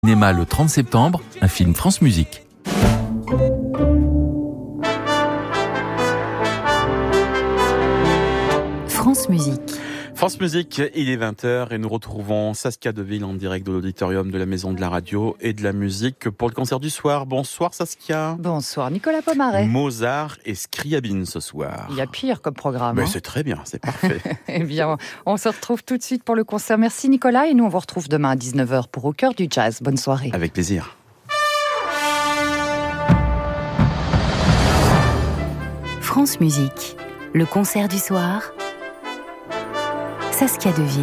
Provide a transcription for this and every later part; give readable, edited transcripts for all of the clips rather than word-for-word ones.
cinéma le 30 septembre, un film France Musique. France Musique. France Musique, il est 20h et nous retrouvons Saskia Deville en direct de l'auditorium de la Maison de la Radio et de la Musique pour le concert du soir. Bonsoir Saskia. Bonsoir Nicolas Pomaret. Mozart et Scriabine ce soir. Il y a pire comme programme. Mais c'est très bien, c'est parfait. Eh bien, on se retrouve tout de suite pour le concert. Merci Nicolas et nous on vous retrouve demain à 19h pour Au cœur du jazz. Bonne soirée. Avec plaisir. France Musique, le concert du soir. Saskia Deville.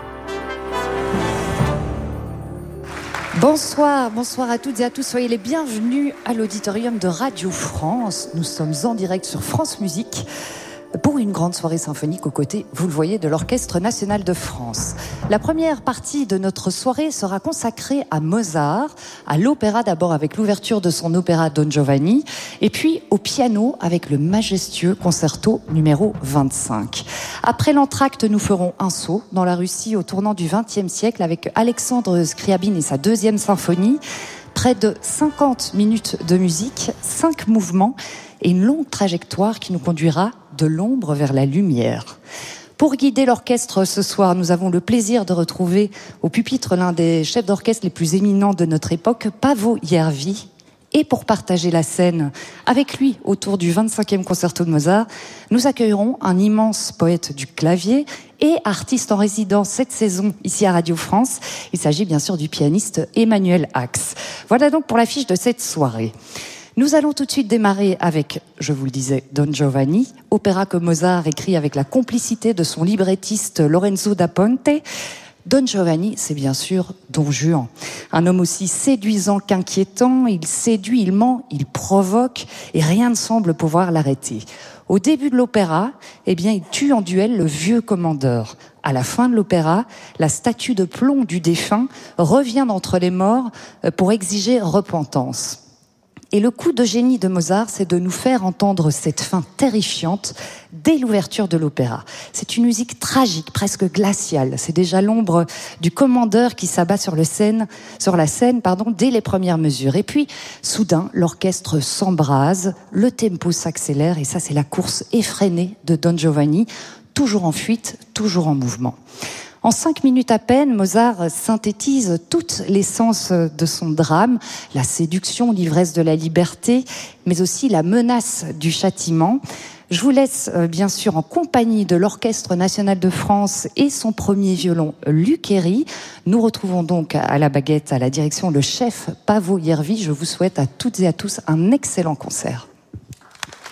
Bonsoir à toutes et à tous. Soyez les bienvenus à l'auditorium de Radio France. Nous sommes en direct sur France Musique pour une grande soirée symphonique aux côtés, vous le voyez, de l'Orchestre National de France. La première partie de notre soirée sera consacrée à Mozart, à l'opéra d'abord avec l'ouverture de son opéra Don Giovanni, et puis au piano avec le majestueux concerto numéro 25. Après l'entracte, nous ferons un saut dans la Russie au tournant du XXe siècle avec Alexandre Scriabine et sa deuxième symphonie. Près de 50 minutes de musique, 5 mouvements et une longue trajectoire qui nous conduira de l'ombre vers la lumière. Pour guider l'orchestre ce soir, nous avons le plaisir de retrouver au pupitre l'un des chefs d'orchestre les plus éminents de notre époque, Paavo Järvi. Et pour partager la scène avec lui autour du 25e concerto de Mozart, nous accueillerons un immense poète du clavier et artiste en résidence cette saison ici à Radio France. Il s'agit bien sûr du pianiste Emmanuel Ax. Voilà donc pour l'affiche de cette soirée. Nous allons tout de suite démarrer avec, je vous le disais, Don Giovanni, opéra que Mozart écrit avec la complicité de son librettiste Lorenzo da Ponte. Don Giovanni, c'est bien sûr Don Juan. Un homme aussi séduisant qu'inquiétant, il séduit, il ment, il provoque, et rien ne semble pouvoir l'arrêter. Au début de l'opéra, il tue en duel le vieux commandeur. À la fin de l'opéra, la statue de plomb du défunt revient d'entre les morts pour exiger repentance. Et le coup de génie de Mozart, c'est de nous faire entendre cette fin terrifiante dès l'ouverture de l'opéra. C'est une musique tragique, presque glaciale. C'est déjà l'ombre du commandeur qui s'abat sur la scène, dès les premières mesures. Et puis, soudain, l'orchestre s'embrase, le tempo s'accélère, et ça, c'est la course effrénée de Don Giovanni, toujours en fuite, toujours en mouvement. En 5 minutes à peine, Mozart synthétise toute l'essence de son drame, la séduction, l'ivresse de la liberté, mais aussi la menace du châtiment. Je vous laisse bien sûr en compagnie de l'Orchestre National de France et son premier violon, Luc Héry. Nous retrouvons donc à la baguette, à la direction, le chef Paavo Järvi. Je vous souhaite à toutes et à tous un excellent concert.